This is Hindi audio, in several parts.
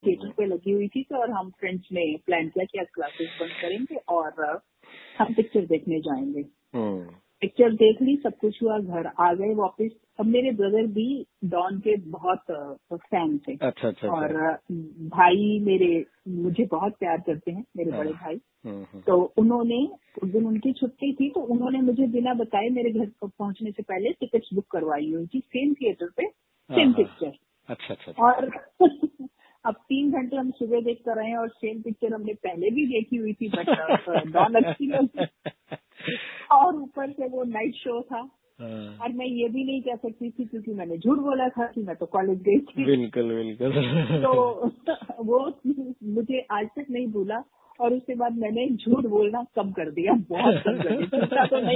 थिएटर पे लगी हुई थी, तो और हम फ्रेंड्स ने प्लान किया कि आज क्लासेस बंद करेंगे और हम पिक्चर देखने जाएंगे। पिक्चर देख ली, सब कुछ हुआ, घर आ गए वापस। अब मेरे ब्रदर भी डॉन के बहुत फैन थे। अच्छा। और भाई मेरे मुझे बहुत प्यार करते हैं, मेरे बड़े भाई। तो उन्होंने उस दिन उनकी छुट्टी थी, तो उन्होंने मुझे बिना बताए मेरे घर पहुंचने से पहले टिकट्स बुक करवाई हुई थी, सेम थिएटर पे सेम पिक्चर। अच्छा। और अब 3 घंटे हम सुबह देख कर रहे हैं और सेम पिक्चर हमने पहले भी देखी हुई थी, बट डॉन अच्छी लगी और ऊपर से वो नाइट शो था। और मैं ये भी नहीं कह सकती थी क्योंकि मैंने झूठ बोला था कि मैं तो कॉलेज गई थी। बिल्कुल। तो वो मुझे आज तक नहीं भूला और उसके बाद मैंने झूठ बोलना कम कर दिया, बहुत कम कर दिया, झूठा तो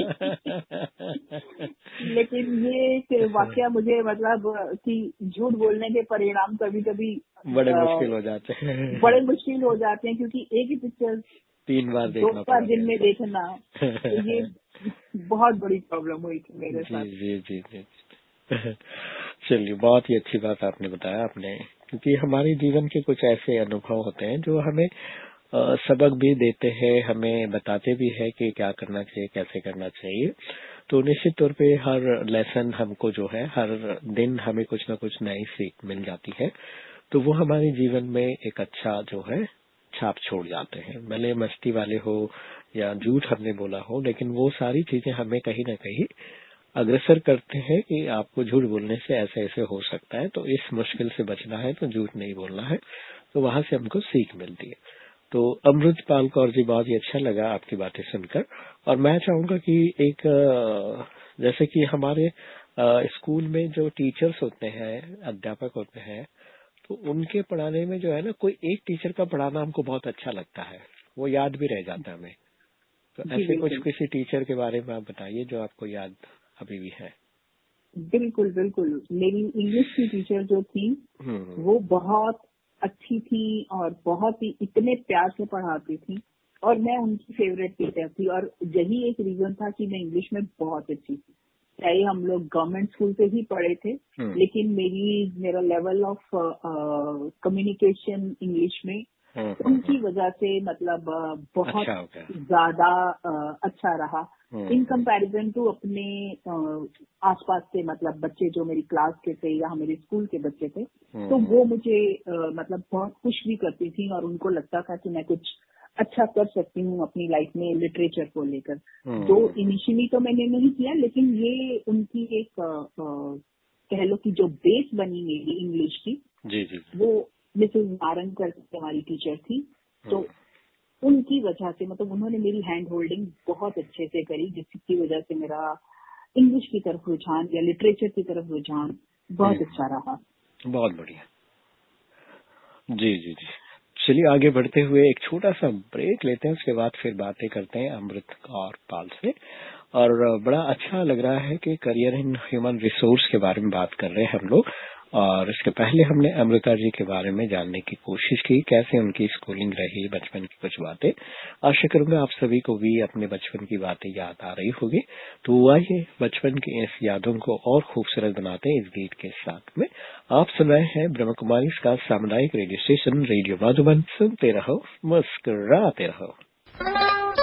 नहीं लेकिन ये एक वाकया मुझे मतलब कि झूठ बोलने के परिणाम कभी कभी बड़े मुश्किल हो जाते हैं। बड़े मुश्किल हो जाते हैं क्योंकि एक ही पिक्चर 3 बार देखना 2 बार दिन में देखना, तो ये बहुत बड़ी प्रॉब्लम हुई थी मेरे साथ। जी। चलिए, बहुत ही अच्छी बात आपने बताया आपने, क्योंकि हमारे जीवन के कुछ ऐसे अनुभव होते हैं जो हमें सबक भी देते हैं, हमें बताते भी है कि क्या करना चाहिए, कैसे करना चाहिए। तो निश्चित तौर पे हर लेसन हमको जो है, हर दिन हमें कुछ ना कुछ नई सीख मिल जाती है, तो वो हमारे जीवन में एक अच्छा जो है छाप छोड़ जाते हैं। भले मस्ती वाले हो या झूठ हमने बोला हो, लेकिन वो सारी चीजें हमें कहीं ना कहीं अग्रसर करते हैं कि आपको झूठ बोलने से ऐसे ऐसे हो सकता है, तो इस मुश्किल से बचना है तो झूठ नहीं बोलना है। तो वहां से हमको सीख मिलती है। तो अमृतपाल कौर जी, बहुत ही अच्छा लगा आपकी बातें सुनकर। और मैं चाहूंगा कि एक जैसे कि हमारे स्कूल में जो टीचर्स होते हैं, अध्यापक होते हैं, तो उनके पढ़ाने में जो है ना, कोई एक टीचर का पढ़ाना हमको बहुत अच्छा लगता है, वो याद भी रह जाता है हमें। तो ऐसे कुछ किसी टीचर के बारे में आप बताइए जो आपको याद अभी भी है। बिल्कुल। मेरी इंग्लिश की टीचर जो थी वो बहुत अच्छी थी और बहुत ही इतने प्यार से पढ़ाती थी और मैं उनकी फेवरेट टीचर थी। और यही एक रीजन था कि मैं इंग्लिश में बहुत अच्छी थी। चाहे हम लोग गवर्नमेंट स्कूल से ही पढ़े थे, लेकिन मेरा लेवल ऑफ कम्युनिकेशन इंग्लिश में उनकी वजह से मतलब बहुत ज्यादा अच्छा रहा इन कंपैरिजन टू अपने आसपास के मतलब बच्चे जो मेरी क्लास के थे या मेरे स्कूल के बच्चे थे। तो वो मुझे मतलब बहुत खुश भी करती थी और उनको लगता था कि मैं कुछ अच्छा कर सकती हूँ अपनी लाइफ में लिटरेचर को लेकर। तो इनिशियली तो मैंने नहीं किया, लेकिन ये उनकी एक कह लो कि जो बेस बनी मेरी इंग्लिश की, जी। वो मिसेस नारंगकर हमारी टीचर थी। तो उनकी वजह से मतलब उन्होंने मेरी हैंड होल्डिंग बहुत अच्छे से करी, जिसकी वजह से मेरा इंग्लिश की तरफ रुझान या लिटरेचर की तरफ रुझान बहुत अच्छा रहा। बहुत बढ़िया। जी। चलिए, आगे बढ़ते हुए एक छोटा सा ब्रेक लेते हैं, उसके बाद फिर बातें करते हैं अमृत कौर पाल से। और बड़ा अच्छा लग रहा है कि करियर इन ह्यूमन रिसोर्स के बारे में बात कर रहे हैं हम लोग। और इसके पहले हमने अमृता जी के बारे में जानने की कोशिश की, कैसे उनकी स्कूलिंग रही, बचपन की कुछ बातें। आशा करूंगा आप सभी को भी अपने बचपन की बातें याद आ रही होगी। तो आइए बचपन की इस यादों को और खूबसूरत बनाते हैं इस गीत के साथ में। आप सुन रहे हैं ब्रह्म कुमारी का सामुदायिक रेडियो स्टेशन रेडियो माधुबन। सुनते रहो, मुस्कुराते रहो।